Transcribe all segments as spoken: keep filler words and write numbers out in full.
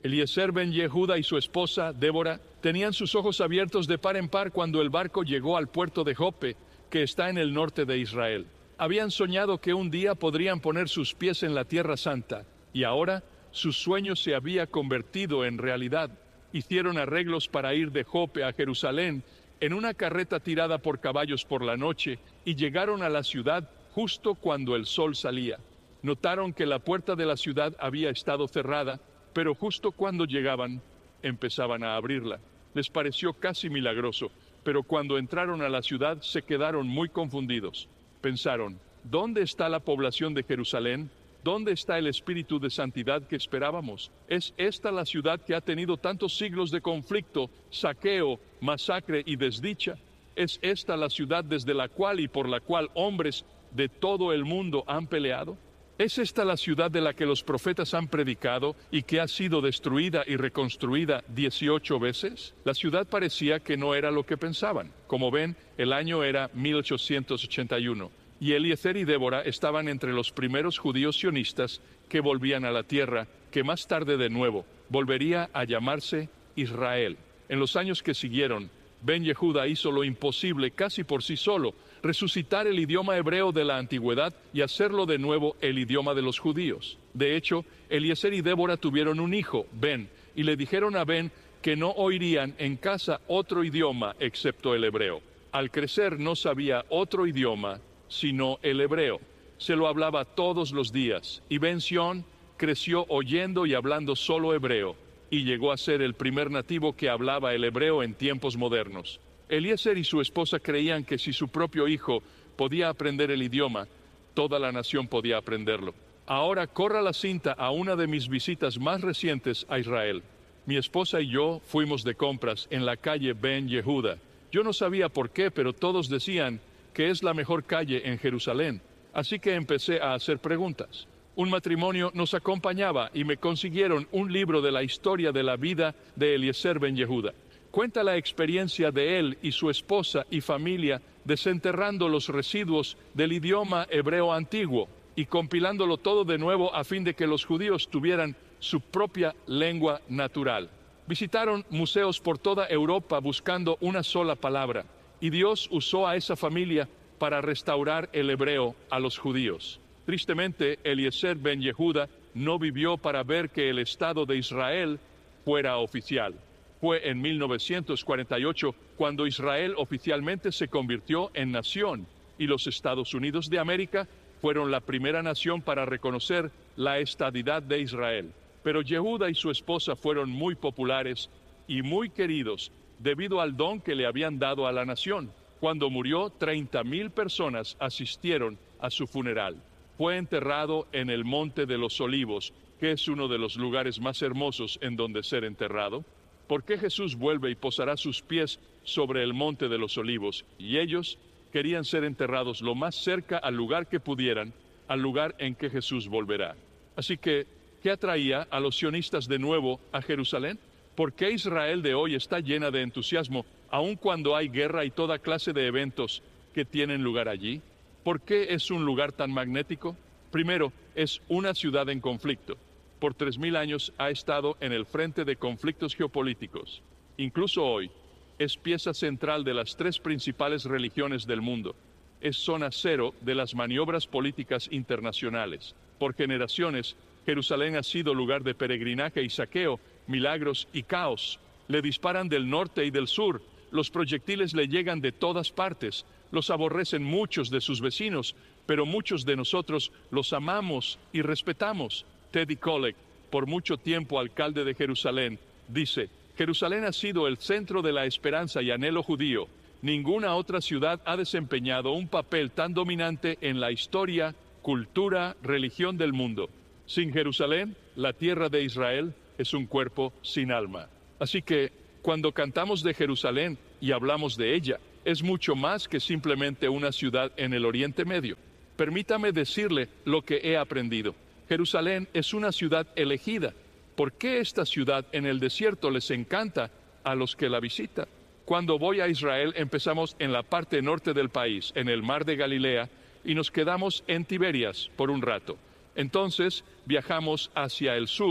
Eliezer ben Yehuda y su esposa, Débora, tenían sus ojos abiertos de par en par cuando el barco llegó al puerto de Jope, que está en el norte de Israel. Habían soñado que un día podrían poner sus pies en la Tierra Santa, y ahora su sueño se había convertido en realidad. Hicieron arreglos para ir de Jope a Jerusalén en una carreta tirada por caballos por la noche, y llegaron a la ciudad justo cuando el sol salía. Notaron que la puerta de la ciudad había estado cerrada, pero justo cuando llegaban, empezaban a abrirla. Les pareció casi milagroso, pero cuando entraron a la ciudad se quedaron muy confundidos. Pensaron, ¿dónde está la población de Jerusalén? ¿Dónde está el espíritu de santidad que esperábamos? ¿Es esta la ciudad que ha tenido tantos siglos de conflicto, saqueo, masacre y desdicha? ¿Es esta la ciudad desde la cual y por la cual hombres de todo el mundo han peleado? ¿Es esta la ciudad de la que los profetas han predicado y que ha sido destruida y reconstruida dieciocho veces? La ciudad parecía que no era lo que pensaban. Como ven, el año era mil ochocientos ochenta y uno, y Eliezer y Débora estaban entre los primeros judíos sionistas que volvían a la tierra, que más tarde de nuevo volvería a llamarse Israel. En los años que siguieron, Ben Yehuda hizo lo imposible casi por sí solo, resucitar el idioma hebreo de la antigüedad y hacerlo de nuevo el idioma de los judíos. De hecho, Eliezer y Débora tuvieron un hijo, Ben, y le dijeron a Ben que no oirían en casa otro idioma excepto el hebreo. Al crecer no sabía otro idioma sino el hebreo. Se lo hablaba todos los días, y Ben Sion creció oyendo y hablando solo hebreo, y llegó a ser el primer nativo que hablaba el hebreo en tiempos modernos. Eliezer y su esposa creían que si su propio hijo podía aprender el idioma, toda la nación podía aprenderlo. Ahora corra la cinta a una de mis visitas más recientes a Israel. Mi esposa y yo fuimos de compras en la calle Ben Yehuda. Yo no sabía por qué, pero todos decían que es la mejor calle en Jerusalén. Así que empecé a hacer preguntas. Un matrimonio nos acompañaba y me consiguieron un libro de la historia de la vida de Eliezer ben Yehuda. Cuenta la experiencia de él y su esposa y familia desenterrando los residuos del idioma hebreo antiguo y compilándolo todo de nuevo a fin de que los judíos tuvieran su propia lengua natural. Visitaron museos por toda Europa buscando una sola palabra, y Dios usó a esa familia para restaurar el hebreo a los judíos. Tristemente, Eliezer ben Yehuda no vivió para ver que el Estado de Israel fuera oficial. Fue en mil novecientos cuarenta y ocho cuando Israel oficialmente se convirtió en nación, y los Estados Unidos de América fueron la primera nación para reconocer la estadidad de Israel. Pero Yehuda y su esposa fueron muy populares y muy queridos debido al don que le habían dado a la nación. Cuando murió, treinta mil personas asistieron a su funeral. Fue enterrado en el Monte de los Olivos, que es uno de los lugares más hermosos en donde ser enterrado. ¿Por qué Jesús vuelve y posará sus pies sobre el Monte de los Olivos? Y ellos querían ser enterrados lo más cerca al lugar que pudieran, al lugar en que Jesús volverá. Así que, ¿qué atraía a los sionistas de nuevo a Jerusalén? ¿Por qué Israel de hoy está llena de entusiasmo, aun cuando hay guerra y toda clase de eventos que tienen lugar allí? ¿Por qué es un lugar tan magnético? Primero, es una ciudad en conflicto. Por tres mil años ha estado en el frente de conflictos geopolíticos. Incluso hoy, es pieza central de las tres principales religiones del mundo. Es zona cero de las maniobras políticas internacionales. Por generaciones, Jerusalén ha sido lugar de peregrinaje y saqueo, milagros y caos. Le disparan del norte y del sur. Los proyectiles le llegan de todas partes. Los aborrecen muchos de sus vecinos, pero muchos de nosotros los amamos y respetamos. Teddy Kollek, por mucho tiempo alcalde de Jerusalén, dice: Jerusalén ha sido el centro de la esperanza y anhelo judío. Ninguna otra ciudad ha desempeñado un papel tan dominante en la historia, cultura, religión del mundo. Sin Jerusalén, la tierra de Israel es un cuerpo sin alma. Así que, cuando cantamos de Jerusalén y hablamos de ella, es mucho más que simplemente una ciudad en el Oriente Medio. Permítame decirle lo que he aprendido. Jerusalén es una ciudad elegida. ¿Por qué esta ciudad en el desierto les encanta a los que la visitan? Cuando voy a Israel, empezamos en la parte norte del país, en el mar de Galilea, y nos quedamos en Tiberias por un rato. Entonces viajamos hacia el sur,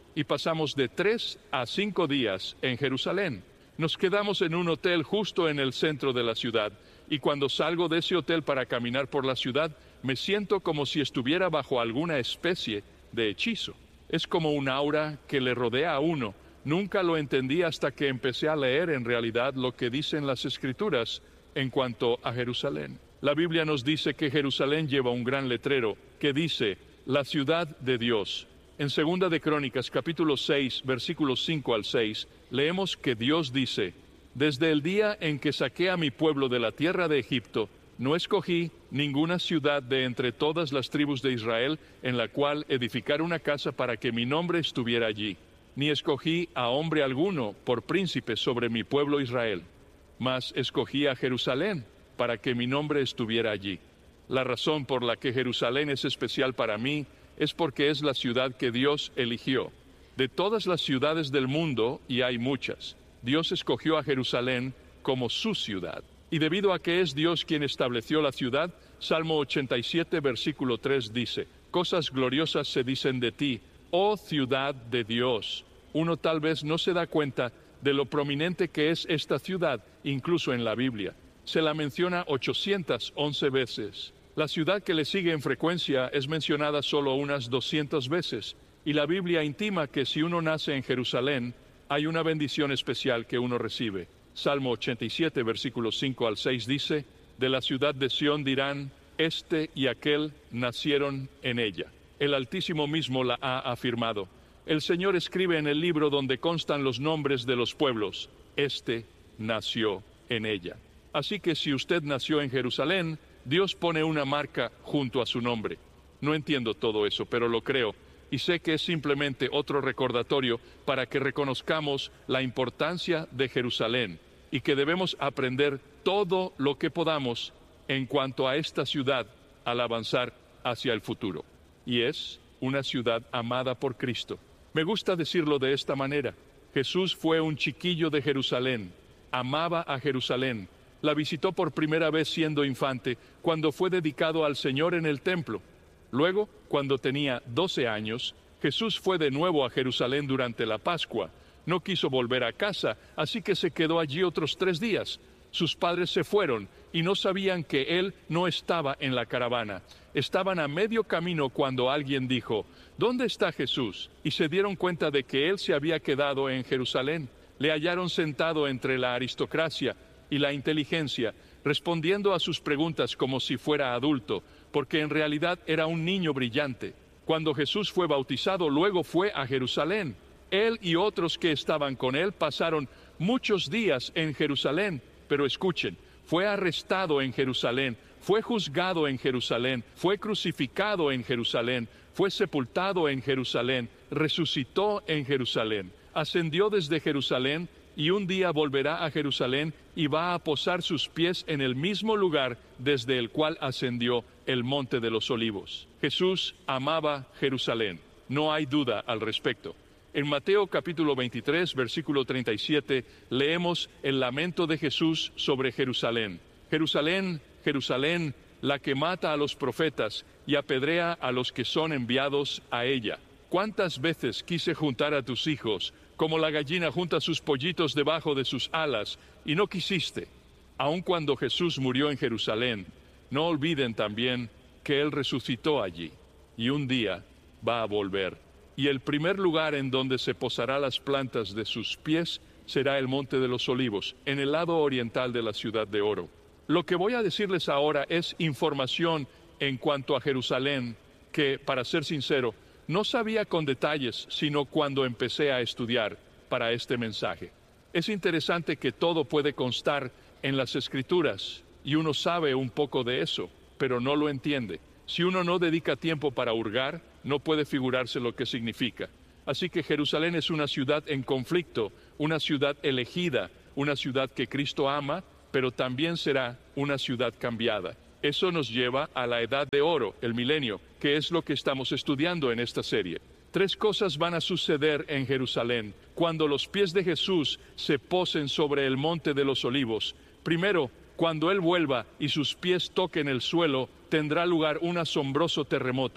y pasamos de tres a cinco días en Jerusalén. Nos quedamos en un hotel justo en el centro de la ciudad, y cuando salgo de ese hotel para caminar por la ciudad, me siento como si estuviera bajo alguna especie de hechizo. Es como un aura que le rodea a uno. Nunca lo entendí hasta que empecé a leer en realidad lo que dicen las Escrituras en cuanto a Jerusalén. La Biblia nos dice que Jerusalén lleva un gran letrero que dice, la ciudad de Dios. En Segunda de Crónicas, capítulo seis, versículos cinco al seis, leemos que Dios dice, desde el día en que saqué a mi pueblo de la tierra de Egipto, no escogí ninguna ciudad de entre todas las tribus de Israel en la cual edificar una casa para que mi nombre estuviera allí, ni escogí a hombre alguno por príncipe sobre mi pueblo Israel, mas escogí a Jerusalén para que mi nombre estuviera allí. La razón por la que Jerusalén es especial para mí es porque es la ciudad que Dios eligió. De todas las ciudades del mundo, y hay muchas, Dios escogió a Jerusalén como su ciudad. Y debido a que es Dios quien estableció la ciudad, Salmo ochenta y siete, versículo tres dice, cosas gloriosas se dicen de ti, oh ciudad de Dios. Uno tal vez no se da cuenta de lo prominente que es esta ciudad, incluso en la Biblia. Se la menciona ochocientas once veces. La ciudad que le sigue en frecuencia es mencionada solo unas doscientas veces, y la Biblia intima que si uno nace en Jerusalén, hay una bendición especial que uno recibe. Salmo ochenta y siete, versículos cinco al seis dice, de la ciudad de Sión dirán, este y aquel nacieron en ella. El Altísimo mismo la ha afirmado. El Señor escribe en el libro donde constan los nombres de los pueblos, este nació en ella. Así que si usted nació en Jerusalén, Dios pone una marca junto a su nombre. No entiendo todo eso, pero lo creo, y sé que es simplemente otro recordatorio para que reconozcamos la importancia de Jerusalén y que debemos aprender todo lo que podamos en cuanto a esta ciudad al avanzar hacia el futuro. Y es una ciudad amada por Cristo. Me gusta decirlo de esta manera. Jesús fue un chiquillo de Jerusalén, amaba a Jerusalén. La visitó por primera vez siendo infante, cuando fue dedicado al Señor en el templo. Luego, cuando tenía doce años, Jesús fue de nuevo a Jerusalén durante la Pascua. No quiso volver a casa, así que se quedó allí otros tres días. Sus padres se fueron y no sabían que él no estaba en la caravana. Estaban a medio camino cuando alguien dijo, ¿dónde está Jesús? Y se dieron cuenta de que él se había quedado en Jerusalén. Le hallaron sentado entre la aristocracia y la inteligencia, respondiendo a sus preguntas como si fuera adulto, porque en realidad era un niño brillante. Cuando Jesús fue bautizado, luego fue a Jerusalén. Él y otros que estaban con él pasaron muchos días en Jerusalén, pero escuchen, fue arrestado en Jerusalén, fue juzgado en Jerusalén, fue crucificado en Jerusalén, fue sepultado en Jerusalén, resucitó en Jerusalén, ascendió desde Jerusalén, y un día volverá a Jerusalén y va a posar sus pies en el mismo lugar desde el cual ascendió, el Monte de los Olivos. Jesús amaba Jerusalén, no hay duda al respecto. En Mateo capítulo veintitrés, versículo treinta y siete, leemos el lamento de Jesús sobre Jerusalén. Jerusalén, Jerusalén, la que mata a los profetas y apedrea a los que son enviados a ella. ¿Cuántas veces quise juntar a tus hijos, como la gallina junta sus pollitos debajo de sus alas, y no quisiste? Aun cuando Jesús murió en Jerusalén, no olviden también que Él resucitó allí, y un día va a volver. Y el primer lugar en donde se posará las plantas de sus pies será el Monte de los Olivos, en el lado oriental de la ciudad de oro. Lo que voy a decirles ahora es información en cuanto a Jerusalén, que, para ser sincero, no sabía con detalles, sino cuando empecé a estudiar para este mensaje. Es interesante que todo puede constar en las Escrituras, y uno sabe un poco de eso, pero no lo entiende. Si uno no dedica tiempo para hurgar, no puede figurarse lo que significa. Así que Jerusalén es una ciudad en conflicto, una ciudad elegida, una ciudad que Cristo ama, pero también será una ciudad cambiada. Eso nos lleva a la edad de oro, el milenio, que es lo que estamos estudiando en esta serie. Tres cosas van a suceder en Jerusalén cuando los pies de Jesús se posen sobre el Monte de los Olivos. Primero, cuando Él vuelva y sus pies toquen el suelo, tendrá lugar un asombroso terremoto.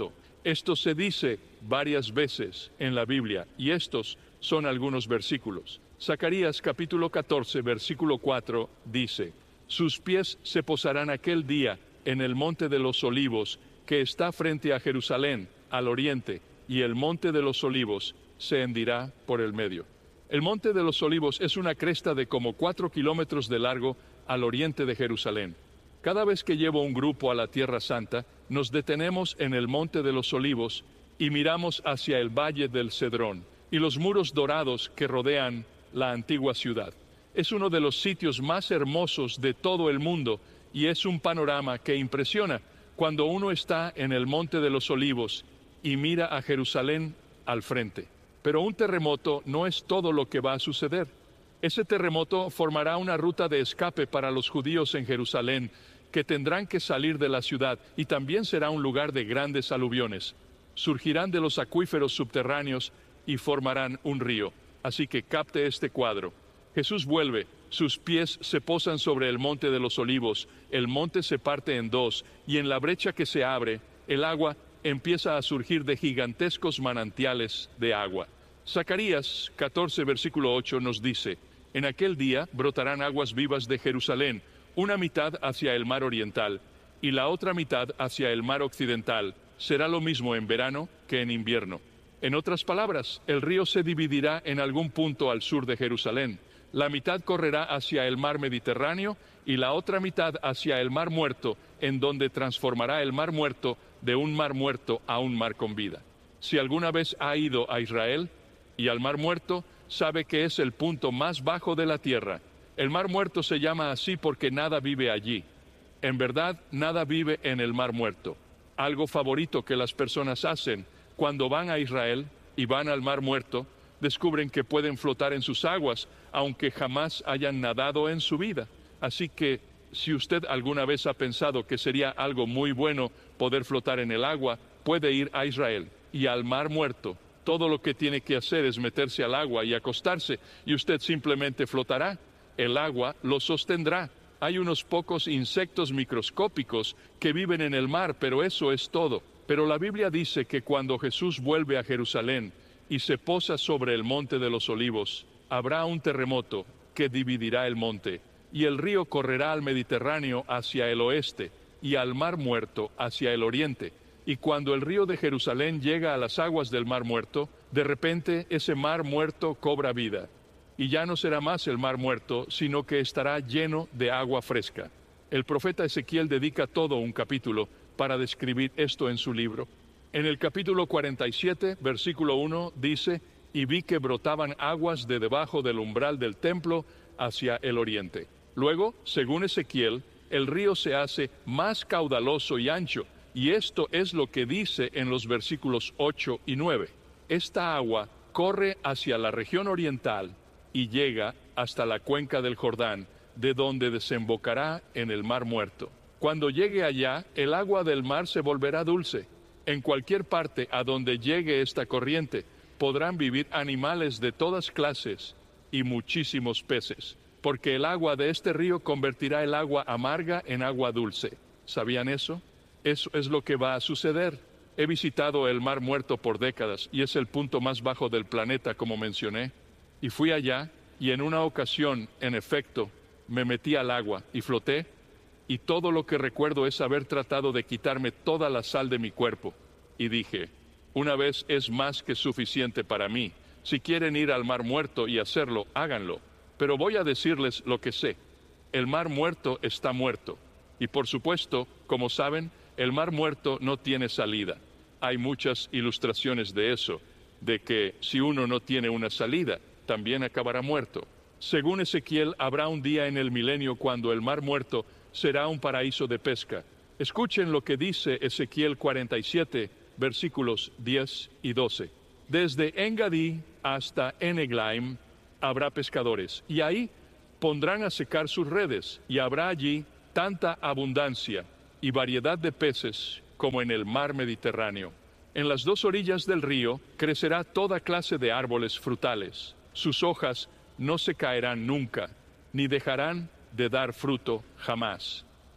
Esto se dice varias veces en la Biblia, y estos son algunos versículos. Zacarías capítulo catorce, versículo cuatro, dice: sus pies se posarán aquel día en el monte de los olivos, que está frente a Jerusalén, al oriente, y el monte de los olivos se hendirá por el medio. El monte de los olivos es una cresta de como cuatro kilómetros de largo al oriente de Jerusalén. Cada vez que llevo un grupo a la Tierra Santa, nos detenemos en el monte de los olivos y miramos hacia el valle del Cedrón y los muros dorados que rodean la antigua ciudad. Es uno de los sitios más hermosos de todo el mundo y es un panorama que impresiona cuando uno está en el monte de los olivos y mira a Jerusalén al frente. Pero un terremoto no es todo lo que va a suceder. Ese terremoto formará una ruta de escape para los judíos en Jerusalén, que tendrán que salir de la ciudad, y también será un lugar de grandes aluviones. Surgirán de los acuíferos subterráneos y formarán un río. Así que capte este cuadro. Jesús vuelve, sus pies se posan sobre el monte de los olivos, el monte se parte en dos, y en la brecha que se abre, el agua empieza a surgir de gigantescos manantiales de agua. Zacarías catorce, versículo ocho nos dice: en aquel día brotarán aguas vivas de Jerusalén, una mitad hacia el mar oriental y la otra mitad hacia el mar occidental. Será lo mismo en verano que en invierno. En otras palabras, el río se dividirá en algún punto al sur de Jerusalén. La mitad correrá hacia el mar Mediterráneo y la otra mitad hacia el mar Muerto, en donde transformará el mar Muerto de un mar muerto a un mar con vida. Si alguna vez ha ido a Israel y al mar Muerto, sabe que es el punto más bajo de la tierra. El mar Muerto se llama así porque nada vive allí. En verdad, nada vive en el mar Muerto. Algo favorito que las personas hacen cuando van a Israel y van al mar Muerto, descubren que pueden flotar en sus aguas, aunque jamás hayan nadado en su vida. Así que, si usted alguna vez ha pensado que sería algo muy bueno poder flotar en el agua, puede ir a Israel y al mar Muerto. Todo lo que tiene que hacer es meterse al agua y acostarse, y usted simplemente flotará. El agua lo sostendrá. Hay unos pocos insectos microscópicos que viven en el mar, pero eso es todo. Pero la Biblia dice que cuando Jesús vuelve a Jerusalén y se posa sobre el monte de los olivos, habrá un terremoto que dividirá el monte, y el río correrá al Mediterráneo hacia el oeste y al mar Muerto hacia el oriente. Y cuando el río de Jerusalén llega a las aguas del mar Muerto, de repente ese mar Muerto cobra vida. Y ya no será más el mar Muerto, sino que estará lleno de agua fresca. El profeta Ezequiel dedica todo un capítulo para describir esto en su libro. En el capítulo cuarenta y siete, versículo uno, dice: y vi que brotaban aguas de debajo del umbral del templo hacia el oriente. Luego, según Ezequiel, el río se hace más caudaloso y ancho, y esto es lo que dice en los versículos ocho y nueve. Esta agua corre hacia la región oriental y llega hasta la cuenca del Jordán, de donde desembocará en el mar Muerto. Cuando llegue allá, el agua del mar se volverá dulce. En cualquier parte a donde llegue esta corriente, podrán vivir animales de todas clases y muchísimos peces, porque el agua de este río convertirá el agua amarga en agua dulce. ¿Sabían eso? Eso es lo que va a suceder. He visitado el mar Muerto por décadas y es el punto más bajo del planeta, como mencioné. Y fui allá y en una ocasión, en efecto, me metí al agua y floté, y todo lo que recuerdo es haber tratado de quitarme toda la sal de mi cuerpo. Y dije: una vez es más que suficiente para mí. Si quieren ir al mar Muerto y hacerlo, háganlo. Pero voy a decirles lo que sé. El mar Muerto está muerto. Y por supuesto, como saben, el mar Muerto no tiene salida. Hay muchas ilustraciones de eso, de que si uno no tiene una salida, también acabará muerto. Según Ezequiel, habrá un día en el milenio cuando el mar Muerto será un paraíso de pesca. Escuchen lo que dice Ezequiel cuarenta y siete, versículos diez y doce. Desde Engadí hasta Eneglaim habrá pescadores, y ahí pondrán a secar sus redes, y habrá allí tanta abundancia y variedad de peces como en el mar Mediterráneo. En las dos orillas del río crecerá toda clase de árboles frutales. Sus hojas no se caerán nunca, ni dejarán de dar fruto jamás.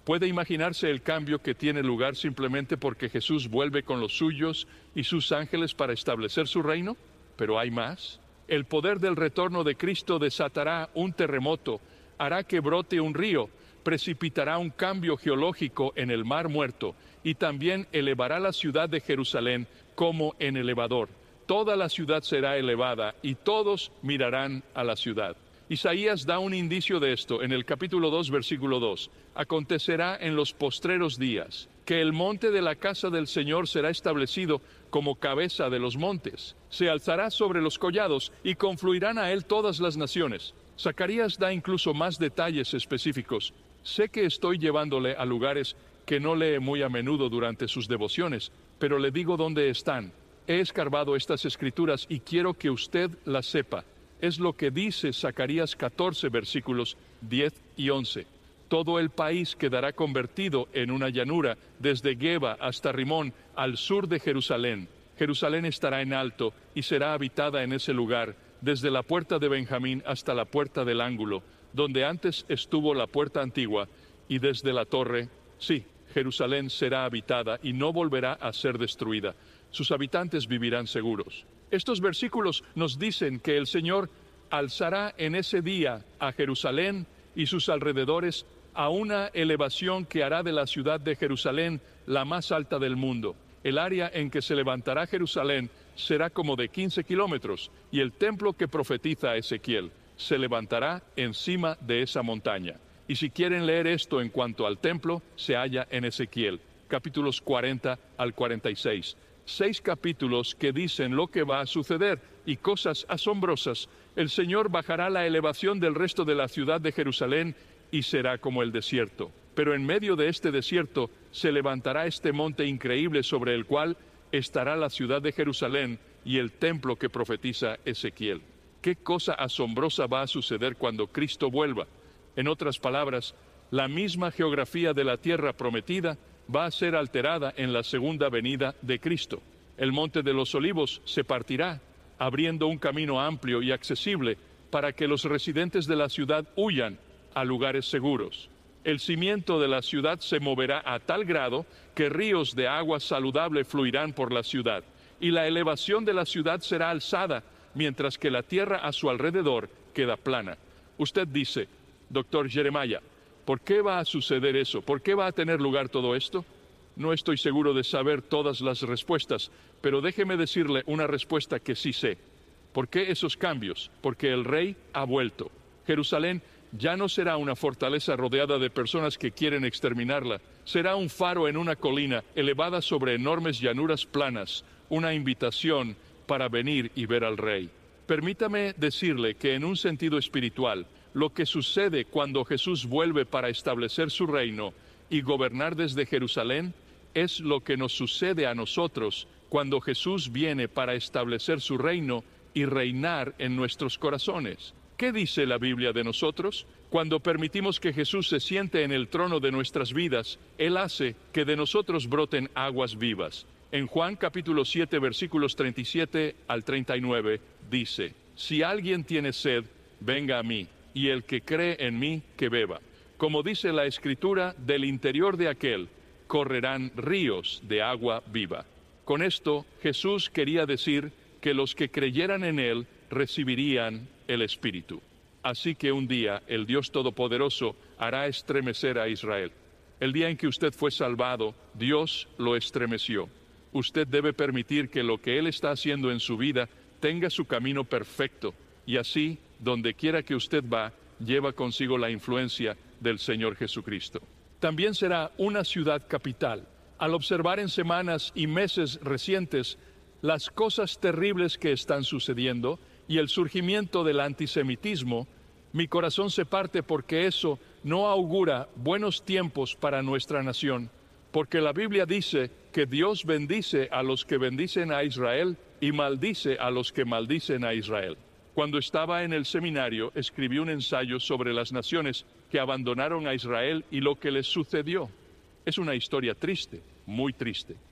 ¿Puede imaginarse el cambio que tiene lugar simplemente porque Jesús vuelve con los suyos y sus ángeles para establecer su reino? Pero hay más. El poder del retorno de Cristo desatará un terremoto, hará que brote un río, precipitará un cambio geológico en el Mar Muerto y también elevará la ciudad de Jerusalén como en elevador. Toda la ciudad será elevada y todos mirarán a la ciudad. Isaías da un indicio de esto en el capítulo dos, versículo dos. Acontecerá en los postreros días que el monte de la casa del Señor será establecido como cabeza de los montes. Se alzará sobre los collados y confluirán a él todas las naciones. Zacarías da incluso más detalles específicos. Sé que estoy llevándole a lugares que no lee muy a menudo durante sus devociones, pero le digo dónde están. He escarbado estas escrituras y quiero que usted las sepa. Es lo que dice Zacarías catorce, versículos diez y once. Todo el país quedará convertido en una llanura, desde Geba hasta Rimón, al sur de Jerusalén. Jerusalén estará en alto y será habitada en ese lugar, desde la puerta de Benjamín hasta la puerta del ángulo, donde antes estuvo la puerta antigua, y desde la torre, sí, Jerusalén será habitada y no volverá a ser destruida. Sus habitantes vivirán seguros. Estos versículos nos dicen que el Señor alzará en ese día a Jerusalén y sus alrededores a una elevación que hará de la ciudad de Jerusalén la más alta del mundo. El área en que se levantará Jerusalén será como de quince kilómetros, y el templo que profetiza Ezequiel se levantará encima de esa montaña. Y si quieren leer esto en cuanto al templo, se halla en Ezequiel, capítulos cuarenta al cuarenta y seis. Seis capítulos que dicen lo que va a suceder y cosas asombrosas. El Señor bajará la elevación del resto de la ciudad de Jerusalén y será como el desierto. Pero en medio de este desierto se levantará este monte increíble sobre el cual estará la ciudad de Jerusalén y el templo que profetiza Ezequiel. ¿Qué cosa asombrosa va a suceder cuando Cristo vuelva? En otras palabras, la misma geografía de la tierra prometida va a ser alterada en la segunda venida de Cristo. El monte de los Olivos se partirá, abriendo un camino amplio y accesible para que los residentes de la ciudad huyan a lugares seguros. El cimiento de la ciudad se moverá a tal grado que ríos de agua saludable fluirán por la ciudad, y la elevación de la ciudad será alzada, mientras que la tierra a su alrededor queda plana. Usted dice, doctor Jeremiah, ¿por qué va a suceder eso? ¿Por qué va a tener lugar todo esto? No estoy seguro de saber todas las respuestas, pero déjeme decirle una respuesta que sí sé. ¿Por qué esos cambios? Porque el rey ha vuelto. Jerusalén ya no será una fortaleza rodeada de personas que quieren exterminarla. Será un faro en una colina elevada sobre enormes llanuras planas, una invitación para venir y ver al rey. Permítame decirle que en un sentido espiritual, lo que sucede cuando Jesús vuelve para establecer su reino y gobernar desde Jerusalén es lo que nos sucede a nosotros cuando Jesús viene para establecer su reino y reinar en nuestros corazones. ¿Qué dice la Biblia de nosotros? Cuando permitimos que Jesús se siente en el trono de nuestras vidas, Él hace que de nosotros broten aguas vivas. En Juan capítulo siete, versículos treinta y siete al treinta y nueve, dice, si alguien tiene sed, venga a mí, y el que cree en mí, que beba. Como dice la Escritura, del interior de aquel correrán ríos de agua viva. Con esto, Jesús quería decir que los que creyeran en Él recibirían el Espíritu. Así que un día el Dios Todopoderoso hará estremecer a Israel. El día en que usted fue salvado, Dios lo estremeció. Usted debe permitir que lo que Él está haciendo en su vida tenga su camino perfecto, y así, donde quiera que usted va, lleva consigo la influencia del Señor Jesucristo. También será una ciudad capital. Al observar en semanas y meses recientes las cosas terribles que están sucediendo y el surgimiento del antisemitismo, mi corazón se parte porque eso no augura buenos tiempos para nuestra nación, porque la Biblia dice que Dios bendice a los que bendicen a Israel y maldice a los que maldicen a Israel. Cuando estaba en el seminario, escribí un ensayo sobre las naciones que abandonaron a Israel y lo que les sucedió. Es una historia triste, muy triste.